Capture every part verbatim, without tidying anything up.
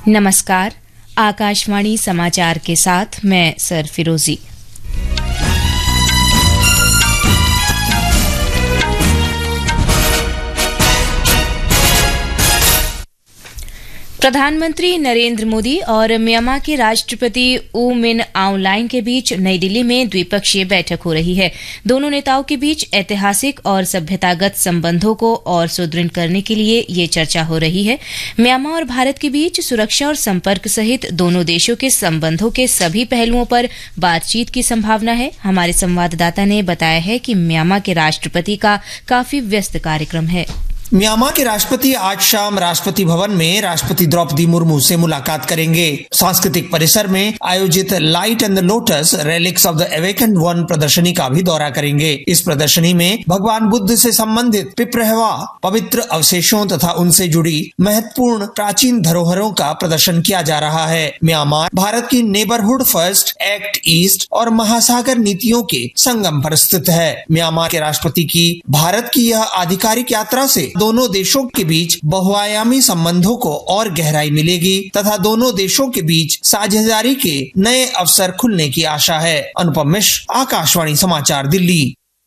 नमस्कार, आकाशवाणी समाचार के साथ मैं सर फिरोजी। प्रधानमंत्री नरेंद्र मोदी और म्यांमार के राष्ट्रपति ऊ मिन आउंगलाइन के बीच नई दिल्ली में द्विपक्षीय बैठक हो रही है। दोनों नेताओं के बीच ऐतिहासिक और सभ्यतागत संबंधों को और सुदृढ़ करने के लिए ये चर्चा हो रही है। म्यांमार और भारत के बीच सुरक्षा और संपर्क सहित दोनों देशों के संबंधों के सभी पहलुओं पर बातचीत की संभावना है। हमारे संवाददाता ने बताया है कि म्यांमार के राष्ट्रपति का काफी व्यस्त कार्यक्रम है। म्यांमार के राष्ट्रपति आज शाम राष्ट्रपति भवन में राष्ट्रपति द्रौपदी मुर्मू से मुलाकात करेंगे। सांस्कृतिक परिसर में आयोजित light and the lotus relics of the awakened one प्रदर्शनी का भी दौरा करेंगे। इस प्रदर्शनी में भगवान बुद्ध से संबंधित पिपरहवा पवित्र अवशेषों तथा उनसे जुड़ी महत्वपूर्ण प्राचीन धरोहरों का प्रदर्शन किया जा रहा है। म्यांमार भारत की नेबरहुड फर्स्ट, एक्ट ईस्ट और महासागर नीतियों के संगम पर स्थित है। म्यांमार के राष्ट्रपति की भारत की यह आधिकारिक यात्रा से दोनों देशों के बीच बहुआयामी संबंधों को और गहराई मिलेगी तथा दोनों देशों के बीच साझेदारी के नए अवसर खुलने की आशा है। अनुपम मिश्र, आकाशवाणी समाचार, दिल्ली।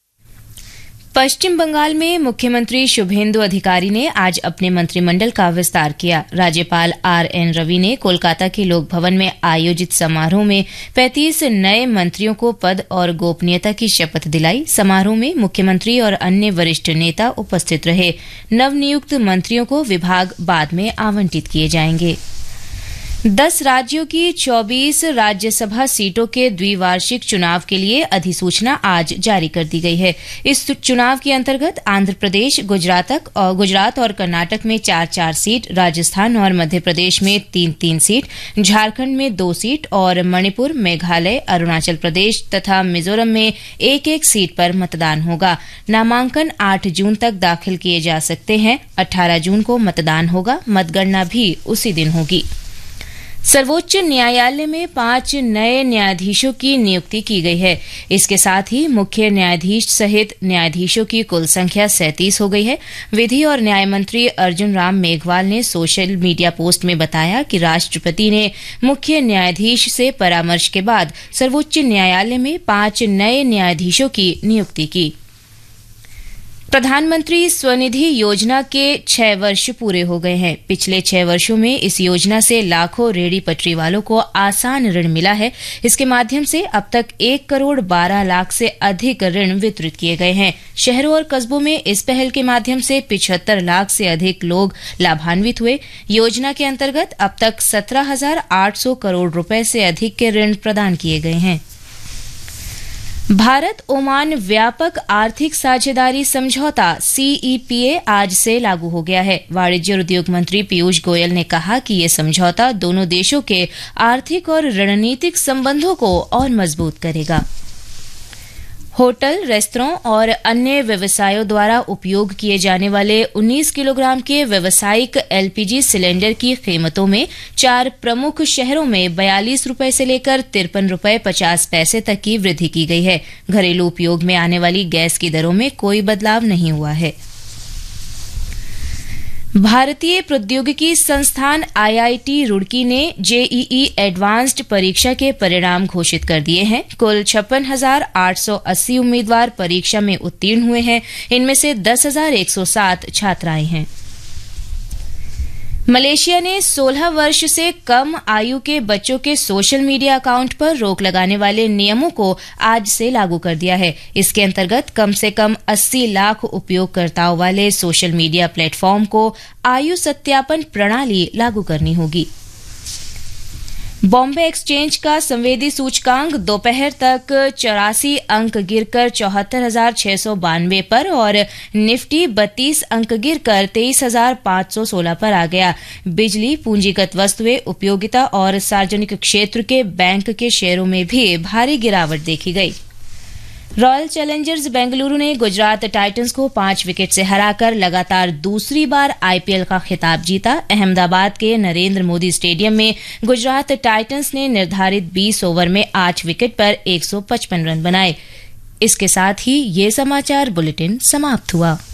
पश्चिम बंगाल में मुख्यमंत्री शुभेंदु अधिकारी ने आज अपने मंत्रिमंडल का विस्तार किया। राज्यपाल आर एन रवि ने कोलकाता के लोक भवन में आयोजित समारोह में पैंतीस नए मंत्रियों को पद और गोपनीयता की शपथ दिलाई। समारोह में मुख्यमंत्री और अन्य वरिष्ठ नेता उपस्थित रहे। नवनियुक्त मंत्रियों को विभाग बाद में आवंटित किए जाएंगे। दस राज्यों की चौबीस राज्यसभा सीटों के द्विवार्षिक चुनाव के लिए अधिसूचना आज जारी कर दी गई है। इस चुनाव के अंतर्गत आंध्र प्रदेश, गुजरात और गुजरात और कर्नाटक में चार चार सीट, राजस्थान और मध्य प्रदेश में तीन तीन सीट, झारखंड में दो सीट और मणिपुर, मेघालय, अरुणाचल प्रदेश तथा मिजोरम में एक एक सीट पर मतदान होगा। नामांकन आठ जून तक दाखिल किए जा सकते हैं। अठारह जून को मतदान होगा। मतगणना भी उसी दिन होगी। सर्वोच्च न्यायालय में पांच नए न्यायाधीशों की नियुक्ति की गई है। इसके साथ ही मुख्य न्यायाधीश सहित न्यायाधीशों की कुल संख्या सैंतीस हो गई है। विधि और न्याय मंत्री अर्जुन राम मेघवाल ने सोशल मीडिया पोस्ट में बताया कि राष्ट्रपति ने मुख्य न्यायाधीश से परामर्श के बाद सर्वोच्च न्यायालय में पांच नए न्यायाधीशों की नियुक्ति की। प्रधानमंत्री स्वनिधि योजना के छह वर्ष पूरे हो गए हैं। पिछले छह वर्षों में इस योजना से लाखों रेहड़ी पटरी वालों को आसान ऋण मिला है। इसके माध्यम से अब तक एक करोड़ बारह लाख से अधिक ऋण वितरित किए गए हैं। शहरों और कस्बों में इस पहल के माध्यम से पिछहत्तर लाख से अधिक लोग लाभान्वित हुए। योजना के अंतर्गत अब तक सत्रह हजार आठ सौ करोड़ रुपए से अधिक के ऋण प्रदान किए गए हैं। भारत ओमान व्यापक आर्थिक साझेदारी समझौता सी ई पी ए आज से लागू हो गया है। वाणिज्य और उद्योग मंत्री पीयूष गोयल ने कहा कि ये समझौता दोनों देशों के आर्थिक और रणनीतिक संबंधों को और मजबूत करेगा। होटल, रेस्तरां और अन्य व्यवसायों द्वारा उपयोग किए जाने वाले उन्नीस किलोग्राम के व्यावसायिक एल पी जी सिलेंडर की कीमतों में चार प्रमुख शहरों में बयालीस रुपए से लेकर तिरपन रुपए पचास पैसे तक की वृद्धि की गई है। घरेलू उपयोग में आने वाली गैस की दरों में कोई बदलाव नहीं हुआ है। भारतीय प्रौद्योगिकी संस्थान आई आई टी रुड़की ने जे ई ई एडवांस्ड परीक्षा के परिणाम घोषित कर दिए हैं। कुल छप्पन हजार आठ सौ अस्सी उम्मीदवार परीक्षा में उत्तीर्ण हुए हैं। इनमें से दस हजार एक सौ सात छात्राएं हैं। मलेशिया ने सोलह वर्ष से कम आयु के बच्चों के सोशल मीडिया अकाउंट पर रोक लगाने वाले नियमों को आज से लागू कर दिया है। इसके अंतर्गत कम से कम अस्सी लाख उपयोगकर्ताओं वाले सोशल मीडिया प्लेटफॉर्म को आयु सत्यापन प्रणाली लागू करनी होगी। बॉम्बे एक्सचेंज का संवेदी सूचकांक दोपहर तक चौरासी अंक गिरकर चौहत्तर हजार छह सौ बानवे पर और निफ्टी बत्तीस अंक गिरकर तेईस हजार पांच सौ सोलह पर आ गया। बिजली, पूंजीगत वस्तुएं, उपयोगिता और सार्वजनिक क्षेत्र के बैंक के शेयरों में भी भारी गिरावट देखी गई। रॉयल चैलेंजर्स बेंगलुरु ने गुजरात टाइटंस को पांच विकेट से हराकर लगातार दूसरी बार आई पी एल का खिताब जीता। अहमदाबाद के नरेंद्र मोदी स्टेडियम में गुजरात टाइटंस ने निर्धारित बीस ओवर में आठ विकेट पर एक सौ पचपन रन बनाए। इसके साथ ही ये समाचार बुलेटिन समाप्त हुआ।